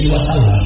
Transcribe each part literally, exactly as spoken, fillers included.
wasallam.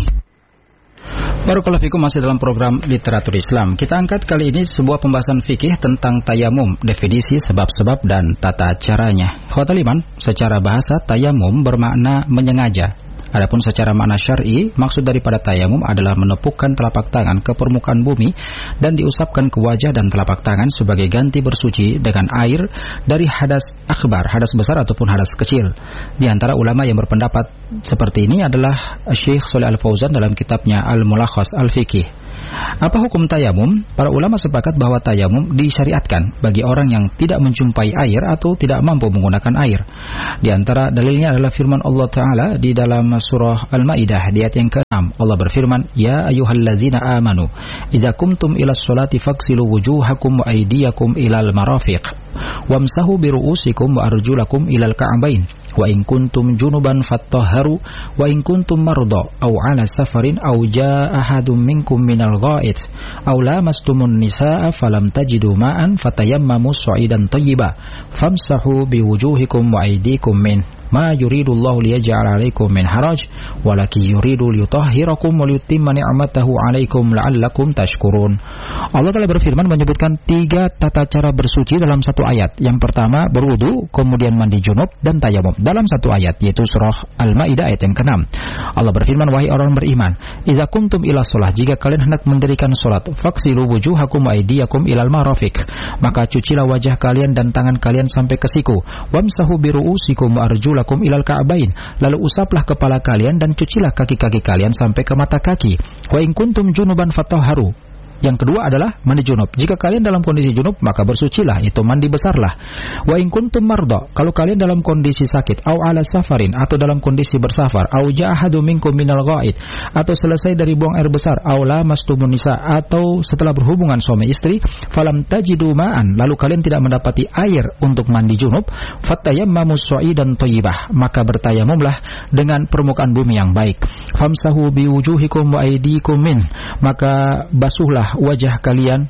Barakallahu fikum, masih dalam program Literatur Islam. Kita angkat kali ini sebuah pembahasan fikih tentang tayamum, definisi, sebab-sebab dan tata caranya. Khawatir iman, secara bahasa tayamum bermakna menyengaja. Adapun secara makna syar'i, maksud daripada tayamum adalah menepukkan telapak tangan ke permukaan bumi dan diusapkan ke wajah dan telapak tangan sebagai ganti bersuci dengan air dari hadas akbar, hadas besar ataupun hadas kecil. Di antara ulama yang berpendapat seperti ini adalah Syekh Shalih Al-Fauzan dalam kitabnya Al-Mulakhas Al-Fiqih. Apa hukum tayamum? Para ulama sepakat bahwa tayamum disyariatkan bagi orang yang tidak menjumpai air atau tidak mampu menggunakan air. Di antara dalilnya adalah firman Allah Ta'ala di dalam surah Al-Maidah di ayat yang keenam. Allah berfirman, Ya ayyuhalladzina amanu, idza kumtum ila sholati faghsilu wujuhakum wa aydiyakum ilal marafiq wamsahu biru'usikum wa arjulakum ilal ka'bain wa in kuntum junuban fattahharu wa in kuntum marda aw ala safarin aw jaa ahadum minkum minal gha'id aw lamastumun nisaa falam tajidu ma'an fatayammamu sa'idan thayyiban famsahu biwujuhikum wa aydikum min ma yuridullahu liyaj'ala 'alaikum min haraj walakin yuridu liyutahhirakum wa liyutimma ni'matahu 'alaikum la'allakum tashkurun. Allah telah berfirman menyebutkan tiga tata cara bersuci dalam satu ayat. Yang pertama berwudu, kemudian mandi junub dan tayamum dalam satu ayat, yaitu surah Al-Maidah ayat yang keenam. Allah berfirman, wahai orang beriman, idza kuntum ila shalah, jika kalian hendak mendirikan salat, faghsilu wujuhakum wa aydiyakum ilal marafiq, maka cucilah wajah kalian dan tangan kalian sampai ke siku. Wamsahu biru'usikum wa arjulakum ilal ka'bain, lalu usaplah kepala kalian dan cucilah kaki-kaki kalian sampai ke mata kaki. Wa in kuntum junuban fatahharu. Yang kedua adalah mandi junub. Jika kalian dalam kondisi junub, maka bersucilah, itu mandi besarlah. Wa in kuntum marda, kalau kalian dalam kondisi sakit, au ala safarin, atau dalam kondisi bersafar, au ja'ahadu minkum minal ghaid, atau selesai dari buang air besar, au lamastumun nisa, atau setelah berhubungan suami istri, falam tajidu ma'an, lalu kalian tidak mendapati air untuk mandi junub, fatayammamu sa'idan thayyibah, maka bertayamumlah dengan permukaan bumi yang baik. Famsahu biwujuhikum wa aydikum min, maka basuhlah wajah kalian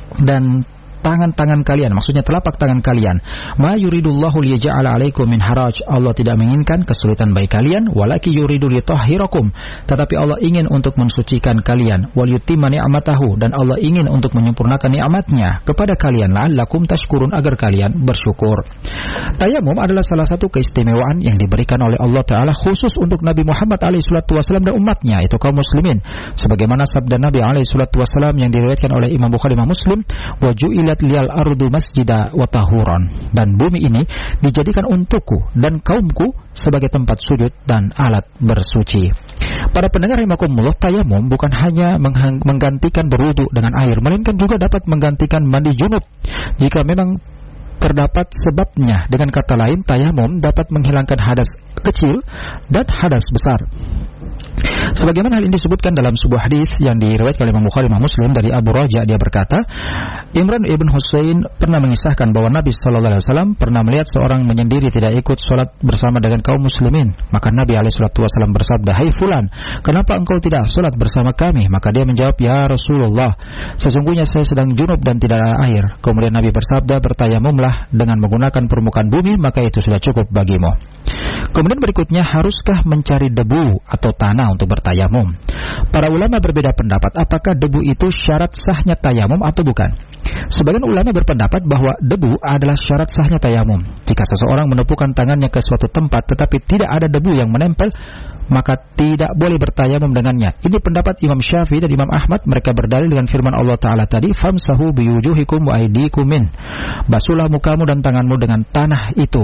dan tangan-tangan kalian, maksudnya telapak tangan kalian. Ma yuridullahu liyaj'ala 'alaikum min haraj, Allah tidak menginginkan kesulitan bagi kalian, walaki yuridu litahhirakum, tetapi Allah ingin untuk mensucikan kalian, wal yutimma ni'matahu, dan Allah ingin untuk menyempurnakan nikmatnya kepada kalian, la'allakum tashkurun, agar kalian bersyukur. Tayamum adalah salah satu keistimewaan yang diberikan oleh Allah Ta'ala khusus untuk Nabi Muhammad alaihi salatu wasallam dan umatnya, itu kaum muslimin, sebagaimana sabda Nabi alaihi salatu wasallam yang diriwayatkan oleh Imam Bukhari dan Muslim, wa ju'ilat liyal ardu masjida wa tahuran, dan bumi ini dijadikan untukku dan kaumku sebagai tempat sujud dan alat bersuci. Para pendengar rahimakumullah, tayamum bukan hanya menggantikan berwudu dengan air, melainkan juga dapat menggantikan mandi junub jika memang terdapat sebabnya. Dengan kata lain, tayamum dapat menghilangkan hadas kecil dan hadas besar. Sebagaimana hal ini disebutkan dalam sebuah hadis yang diriwayatkan oleh Imam Bukhari dan Muslim dari Abu Raja, dia berkata, Imran ibn Husain pernah mengisahkan bahwa Nabi sallallahu alaihi wasallam pernah melihat seorang menyendiri tidak ikut sholat bersama dengan kaum muslimin. Maka Nabi alaihi salatu wasallam bersabda, "Hai fulan, kenapa engkau tidak sholat bersama kami?" Maka dia menjawab, "Ya Rasulullah, sesungguhnya saya sedang junub dan tidak ada air." Kemudian Nabi bersabda, "Bertayamumlah dengan menggunakan permukaan bumi, maka itu sudah cukup bagimu." Kemudian berikutnya, haruskah mencari debu atau tanah untuk bertayamum? Para ulama berbeda pendapat apakah debu itu syarat sahnya tayamum atau bukan. Sebagian ulama berpendapat bahwa debu adalah syarat sahnya tayamum. Jika seseorang menepukkan tangannya ke suatu tempat tetapi tidak ada debu yang menempel, maka tidak boleh bertayamum dengannya. Ini pendapat Imam Syafi'i dan Imam Ahmad. Mereka berdalil dengan firman Allah Ta'ala tadi, "Famsahu biwujuhikum wa aydikum min." Basuhlah mukamu dan tanganmu dengan tanah itu.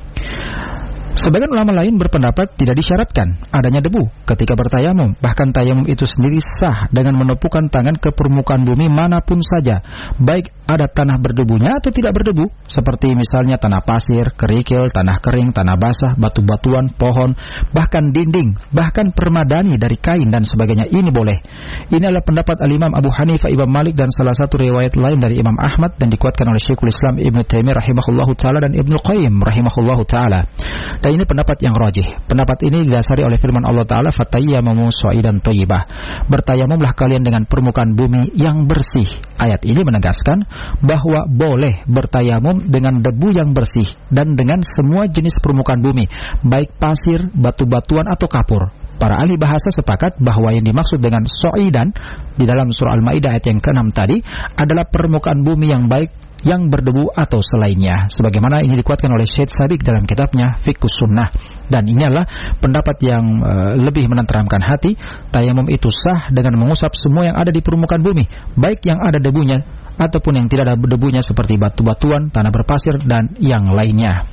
Sebagian ulama lain berpendapat tidak disyaratkan adanya debu ketika bertayamum. Bahkan tayamum itu sendiri sah dengan menepukkan tangan ke permukaan bumi manapun saja, baik ada tanah berdebunya atau tidak berdebu, seperti misalnya tanah pasir, kerikil, tanah kering, tanah basah, batu-batuan, pohon, bahkan dinding, bahkan permadani dari kain dan sebagainya. Ini boleh. Ini adalah pendapat Al-Imam Abu Hanifah, Imam Malik, dan salah satu riwayat lain dari Imam Ahmad, dan dikuatkan oleh Syekhul Islam Ibnu Taimiyah rahimahullahu ta'ala dan Ibnu Qayyim rahimahullahu ta'ala. Dan ini pendapat yang rajih. Pendapat ini didasari oleh firman Allah Ta'ala, "Fatayammamu sa'idan thayyibah." Bertayamumlah kalian dengan permukaan bumi yang bersih. Ayat ini menegaskan bahwa boleh bertayamum dengan debu yang bersih dan dengan semua jenis permukaan bumi, baik pasir, batu-batuan atau kapur. Para ahli bahasa sepakat bahwa yang dimaksud dengan so'idan di dalam surah Al-Maidah ayat yang keenam tadi adalah permukaan bumi yang baik, yang berdebu atau selainnya, sebagaimana ini dikuatkan oleh Syekh Sadiq dalam kitabnya Fiqhus Sunnah. Dan ini adalah pendapat yang uh, lebih menenteramkan hati. Tayamum itu sah dengan mengusap semua yang ada di permukaan bumi, baik yang ada debunya ataupun yang tidak ada debunya, seperti batu-batuan, tanah berpasir, dan yang lainnya.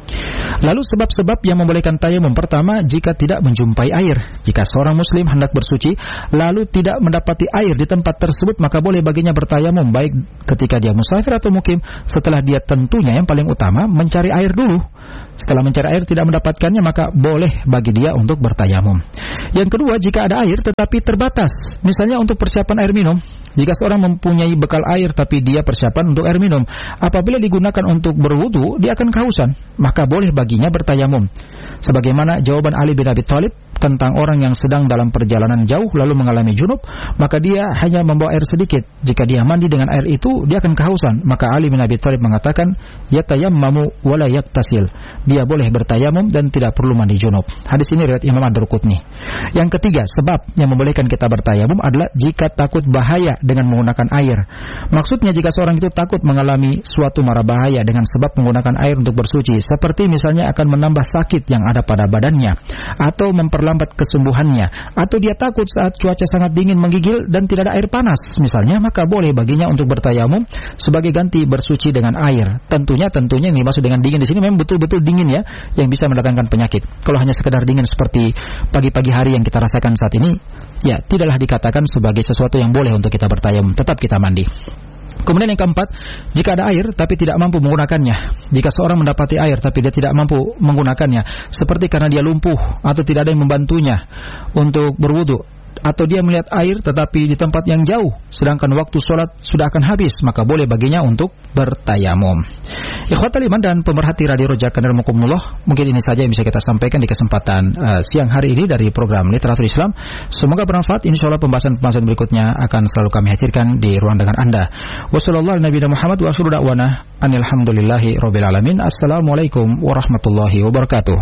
Lalu sebab-sebab yang membolehkan tayamum. Pertama, jika tidak menjumpai air. Jika seorang muslim hendak bersuci lalu tidak mendapati air di tempat tersebut, maka boleh baginya bertayamum, baik ketika dia musafir atau mukim, setelah dia tentunya yang paling utama mencari air dulu. Setelah mencari air tidak mendapatkannya, maka boleh bagi dia untuk bertayamum. Yang kedua, jika ada air tetapi terbatas, misalnya untuk persiapan air minum. Jika seorang mempunyai bekal air tapi dia persiapan untuk air minum, apabila digunakan untuk berwudu, dia akan kehausan, maka boleh baginya bertayamum. Sebagaimana jawaban Ali bin Abi Thalib tentang orang yang sedang dalam perjalanan jauh lalu mengalami junub, maka dia hanya membawa air sedikit. Jika dia mandi dengan air itu, dia akan kehausan. Maka Ali bin Abi Thalib mengatakan, yatayammamu wala yaktasil. Dia boleh bertayamum dan tidak perlu mandi junub. Hadis ini riwayat Imam Ad-Darqutni. Yang ketiga, sebab yang membolehkan kita bertayamum adalah jika takut bahaya dengan menggunakan air. Maksudnya jika seorang itu takut mengalami suatu mara bahaya dengan sebab menggunakan air untuk bersuci, seperti misalnya akan menambah sakit yang ada pada badannya, atau memperlambat kesembuhannya, atau dia takut saat cuaca sangat dingin menggigil dan tidak ada air panas misalnya, maka boleh baginya untuk bertayamum sebagai ganti bersuci dengan air. Tentunya tentunya ini maksud dengan dingin di sini memang betul-betul dingin ya, yang bisa mendatangkan penyakit. Kalau hanya sekedar dingin seperti pagi-pagi hari yang kita rasakan saat ini, ya tidaklah dikatakan sebagai sesuatu yang boleh untuk kita bertayamum, tetap kita mandi. Kemudian yang keempat, jika ada air tapi tidak mampu menggunakannya. Jika seorang mendapati air tapi dia tidak mampu menggunakannya, seperti karena dia lumpuh atau tidak ada yang membantunya untuk berwudu, atau dia melihat air tetapi di tempat yang jauh sedangkan waktu sholat sudah akan habis, maka boleh baginya untuk bertayamum. Ikhwatal iman dan pemerhati Radio Roja Kandarmukumullah, mungkin ini saja yang bisa kita sampaikan di kesempatan uh, siang hari ini dari program Literatur Islam. Semoga bermanfaat. Insyaallah pembahasan-pembahasan berikutnya akan selalu kami hadirkan di ruang dengar Anda. Wassallallahu ala nabiyina Muhammad wa akhiru da'wana alhamdulillahi rabbil alamin. Assalamualaikum warahmatullahi wabarakatuh.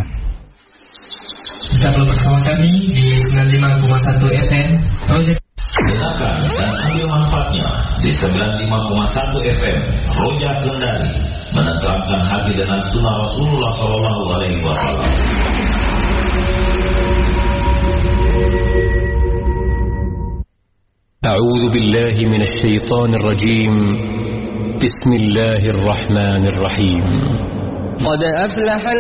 Tetaplah bersama kami di sembilan puluh lima koma satu F M Roja. Dengarkan dan ambil manfaatnya di sembilan puluh lima koma satu F M Roja Kendari, menenteramkan hati dengan sunnah Rasulullah Shallallahu Alaihi Wasallam. أعوذ بالله من الشيطان الرجيم. بسم الله الرحمن الرحيم. قد أفلح